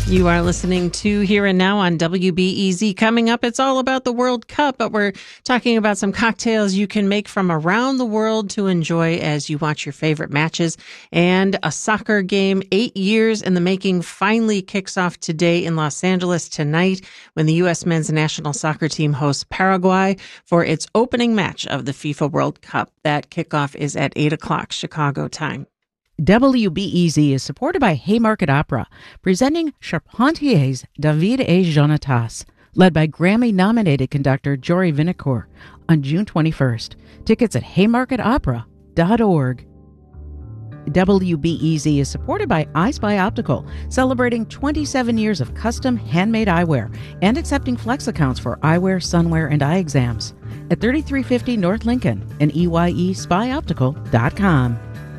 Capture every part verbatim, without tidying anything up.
You are listening to Here and Now on W B E Z. Coming up, it's all about the World Cup, but we're talking about some cocktails you can make from around the world to enjoy as you watch your favorite matches. And a soccer game, eight years in the making, finally kicks off today in Los Angeles tonight when the U S men's national soccer team hosts Paraguay for its opening match of the FIFA World Cup. That kickoff is at eight o'clock Chicago time. W B E Z is supported by Haymarket Opera, presenting Charpentier's David et Jonatas, led by Grammy-nominated conductor Jory Vinacourt, on June twenty-first. Tickets at haymarket opera dot org. W B E Z is supported by iSpy Optical, celebrating twenty-seven years of custom handmade eyewear and accepting flex accounts for eyewear, sunwear, and eye exams at thirty-three fifty North Lincoln and E Y E spy optical dot com.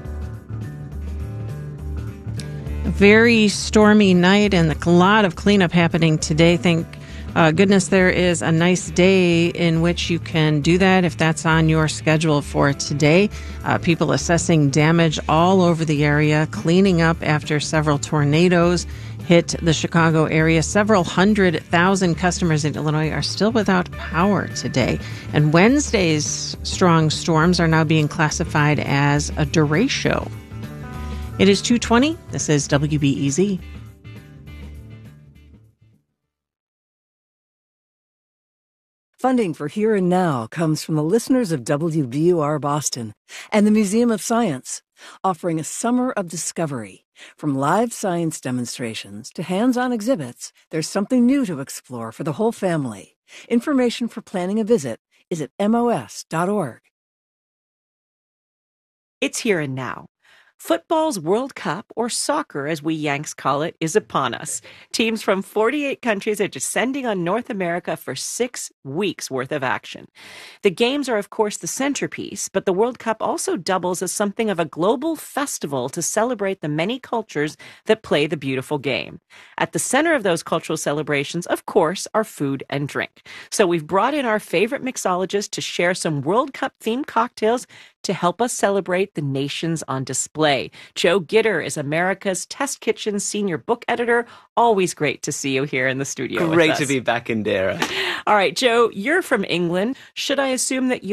Very stormy night and a lot of cleanup happening today. Thank uh, goodness there is a nice day in which you can do that if that's on your schedule for today. Uh, people assessing damage all over the area, cleaning up after several tornadoes hit the Chicago area. Several hundred thousand customers in Illinois are still without power today. And Wednesday's strong storms are now being classified as a derecho. It is two twenty. This is W B E Z. Funding for Here and Now comes from the listeners of W B U R Boston and the Museum of Science, offering a summer of discovery. From live science demonstrations to hands-on exhibits, there's something new to explore for the whole family. Information for planning a visit is at M O S dot org. It's Here and Now. Football's World Cup, or soccer as we Yanks call it, is upon us. Teams from forty-eight countries are descending on North America for six weeks worth of action. The games are, of course, the centerpiece, but the World Cup also doubles as something of a global festival to celebrate the many cultures that play the beautiful game. At the center of those cultural celebrations, of course, are food and drink. So we've brought in our favorite mixologist to share some World Cup-themed cocktails to help us celebrate the nations on display. Joe Gitter is America's Test Kitchen senior book editor. Always great to see you here in the studio. Great with us. to be back in Dara. All right, Joe, you're from England. Should I assume that you